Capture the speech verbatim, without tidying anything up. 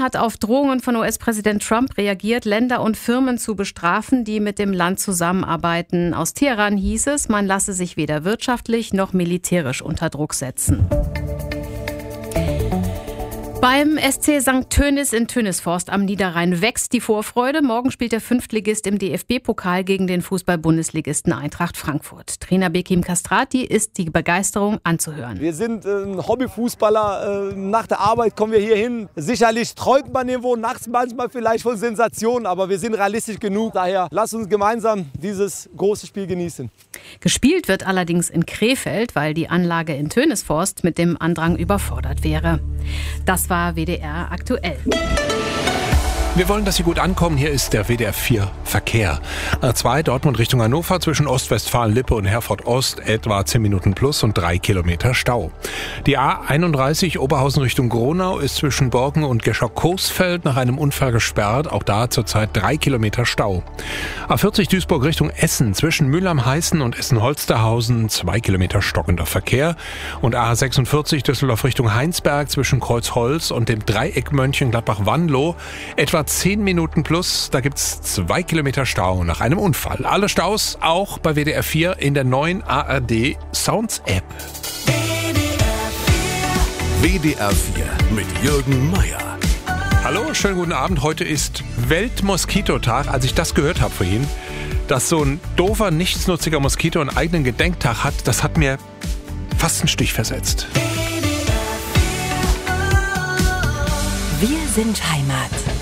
hat auf Drohungen von U S-Präsident Trump reagiert, Länder und Firmen zu bestrafen, die mit dem Land zusammenarbeiten. Aus Teheran hieß es, man lasse sich weder wirtschaftlich noch militärisch unter Druck setzen. Beim S C Sankt Tönis in Tönisforst am Niederrhein wächst die Vorfreude. Morgen spielt der Fünftligist im D F B-Pokal gegen den Fußball-Bundesligisten Eintracht Frankfurt. Trainer Bekim Kastrati ist die Begeisterung anzuhören. Wir sind äh, Hobbyfußballer. Äh, nach der Arbeit kommen wir hier hin. Sicherlich träumt man irgendwo nachts manchmal vielleicht von Sensationen, aber wir sind realistisch genug. Daher lasst uns gemeinsam dieses große Spiel genießen. Gespielt wird allerdings in Krefeld, weil die Anlage in Tönisforst mit dem Andrang überfordert wäre. Das war W D R aktuell. Wir wollen, dass Sie gut ankommen. Hier ist der W D R vier Verkehr. A zwei Dortmund Richtung Hannover zwischen Ostwestfalen-Lippe und Herford-Ost etwa zehn Minuten plus und drei Kilometer Stau. Die A einunddreißig Oberhausen Richtung Gronau ist zwischen Borken und Geschock-Coesfeld nach einem Unfall gesperrt. Auch da zurzeit drei Kilometer Stau. A vierzig Duisburg Richtung Essen zwischen Mülheim-Heißen und Essen-Holsterhausen zwei Kilometer stockender Verkehr. Und A sechsundvierzig Düsseldorf Richtung Heinsberg zwischen Kreuzholz und dem Dreieck Mönchengladbach-Wanlo etwa zehn Minuten plus, da gibt's zwei Kilometer Stau nach einem Unfall. Alle Staus auch bei W D R vier in der neuen A R D Sounds App. W D R vier mit Jürgen Meier. Hallo, schönen guten Abend. Heute ist Weltmoskitotag. Als ich das gehört habe vorhin, dass so ein doofer, nichtsnutziger Moskito einen eigenen Gedenktag hat, das hat mir fast einen Stich versetzt. Wir sind Heimat.